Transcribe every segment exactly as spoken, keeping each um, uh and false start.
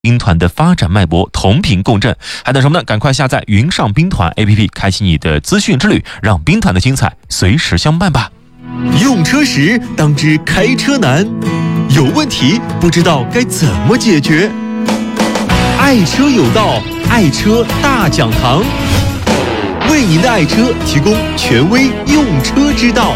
兵团的发展脉搏，同频共振。还等什么呢？赶快下载云上兵团 A P P， 开启你的资讯之旅，让兵团的精彩随时相伴吧。 用车时当知开车难，有问题不知道该怎么解决。爱车有道，爱车大讲堂，为您的爱车提供权威用车之道。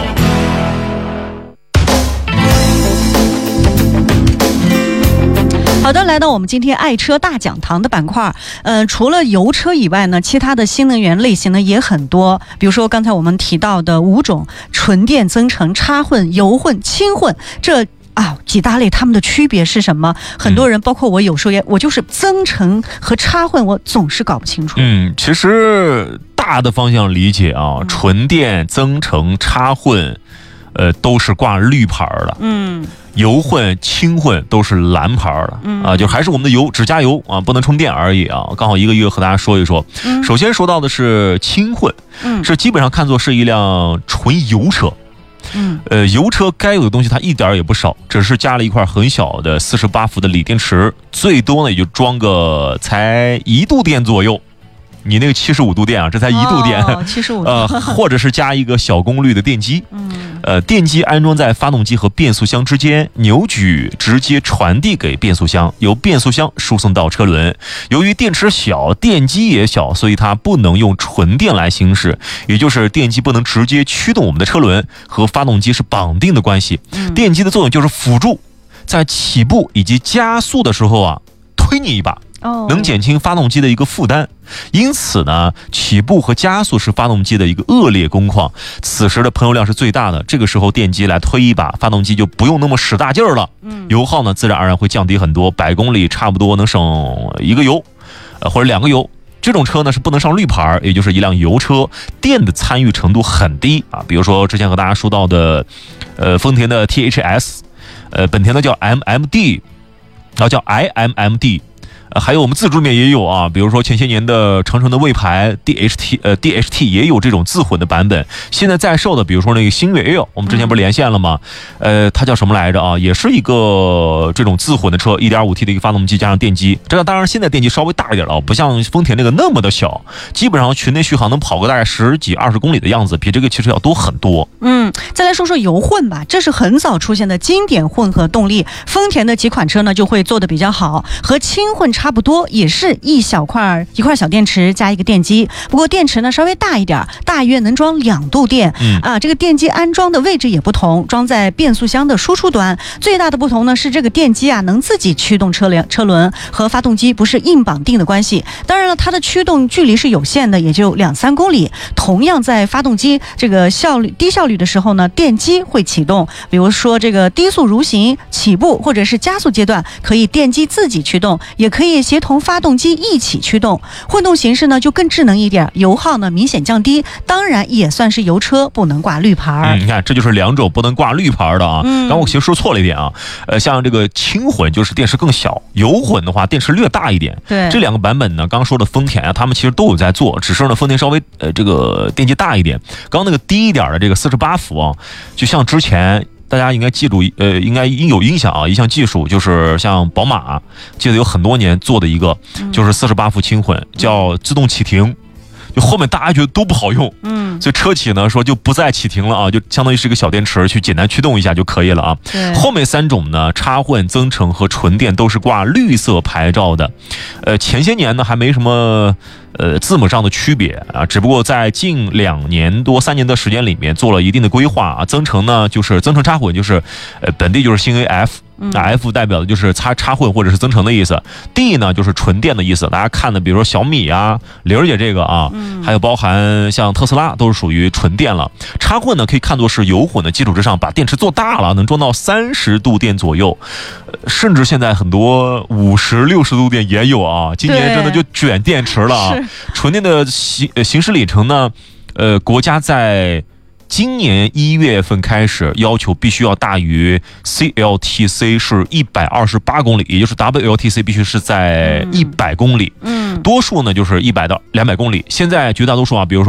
好的，来到我们今天爱车大讲堂的板块，呃，除了油车以外呢，其他的新能源类型呢也很多。比如说刚才我们提到的五种纯电、增程、插混、油混、轻混，这啊几大类，它们的区别是什么？很多人，包括我，有时候也我就是增程和插混，我总是搞不清楚。 嗯，其实大的方向理解啊，嗯、纯电、增程、插混，呃，都是挂绿牌的。嗯。油混、轻混都是蓝牌的、嗯、啊，就还是我们的油只加油啊，不能充电而已啊。刚好一个一个和大家说一说。嗯、首先说到的是轻混，嗯，这基本上看作是一辆纯油车。嗯，呃，油车该有的东西它一点也不少，只是加了一块很小的四十八伏的锂电池，最多呢也就装个才一度电左右。你那个七十五度电啊，这才一度电， 哦、七十五度， 呃，或者是加一个小功率的电机，嗯，呃，电机安装在发动机和变速箱之间，扭矩直接传递给变速箱，由变速箱输送到车轮。由于电池小，电机也小，所以它不能用纯电来行驶，也就是电机不能直接驱动我们的车轮，和发动机是绑定的关系。嗯、电机的作用就是辅助，在起步以及加速的时候啊，推你一把。能减轻发动机的一个负担，因此呢，起步和加速是发动机的一个恶劣工况。此时的喷油量是最大的，这个时候电机来推一把，发动机就不用那么使大劲儿了，嗯，油耗呢自然而然会降低很多，百公里差不多能省一个油，呃或者两个油。这种车呢是不能上绿牌，也就是一辆油车，电的参与程度很低啊。比如说之前和大家说到的，呃，丰田的 T H S， 呃，本田的叫 M M D， 然后叫 I M M D。还有我们自主里面也有啊，比如说前些年的长城的魏牌 D H T 呃 D H T 也有这种自混的版本。现在在售的，比如说那个星越 L， 我们之前不是连线了吗？呃，它叫什么来着啊？也是一个这种自混的车 ，一点五 T 的一个发动机加上电机。这个当然现在电机稍微大一点了，不像丰田那个那么的小，基本上群内续航能跑个大概十几二十公里的样子，比这个其实要多很多。 嗯，再来说说油混吧，这是很早出现的经典混合动力，丰田的几款车呢就会做得比较好，和轻混差不多，也是一小块一块小电池加一个电机，不过电池呢稍微大一点，大约能装两度电。嗯啊，这个电机安装的位置也不同，装在变速箱的输出端。最大的不同呢是这个电机啊能自己驱动车辆车轮，和发动机不是硬绑定的关系。当然了，它的驱动距离是有限的，也就两三公里。同样在发动机这个效率低效率的时候呢，电机会启动，比如说这个低速蠕行、起步或者是加速阶段，可以电机自己驱动，也可以协同发动机一起驱动。混动形式呢就更智能一点，油耗呢明显降低，当然也算是油车，不能挂绿牌。 嗯，你看这就是两种不能挂绿牌的啊。嗯，刚我其实说错了一点啊，呃，像这个轻混就是电池更小，油混的话电池略大一点。 对， 这两个版本呢，刚说的丰田啊，他们其实都有在做，只是呢丰田稍微呃这个电机大一点。刚那个低一点的这个四十八伏啊，就像之前。大家应该记住，呃，应该应有印象啊，一项技术就是像宝马，记得有很多年做的一个，就是四十八伏轻混，叫自动启停。就后面大家觉得都不好用，嗯，所以车企呢说就不再启停了啊，就相当于是一个小电池去简单驱动一下就可以了啊。对，后面三种呢，插混、增程和纯电都是挂绿色牌照的，呃，前些年呢还没什么呃字母上的区别啊，只不过在近两年多三年的时间里面做了一定的规划啊。增程呢就是增程插混，就是呃本地就是新 A F。嗯、F 代表的就是插插混或者是增程的意思 ，D 呢就是纯电的意思。大家看的，比如说小米啊、玲儿姐这个啊，嗯、还有包含像特斯拉都是属于纯电了。插混呢可以看作是油混的基础之上，把电池做大了，能装到三十度电左右，呃、甚至现在很多五十六十度电也有啊。今年真的就卷电池了啊！纯电的行行驶里程呢，呃，国家在。今年一月份开始要求必须要大于 C L T C 是一百二十八公里，也就是 W L T C 必须是在一百公里，嗯，多数呢就是一百到两百公里。现在绝大多数啊，比如说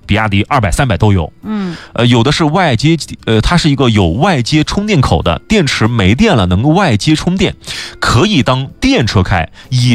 比亚迪二百、三百都有。 嗯， 呃，有的是外接，呃，它是一个有外接充电口的，电池没电了能够外接充电，可以当电车开，也